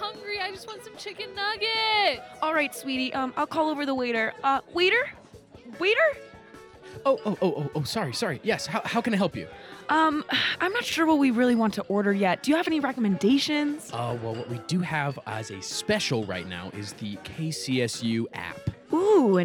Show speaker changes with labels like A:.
A: hungry. I just want some chicken nuggets.
B: All right, sweetie. I'll call over the waiter. Waiter? Waiter?
C: Sorry. Yes, how can I help you?
B: I'm not sure what we really want to order yet. Do you have any recommendations?
C: Well, what we do have as a special right now is the KCSU app.
B: Ooh,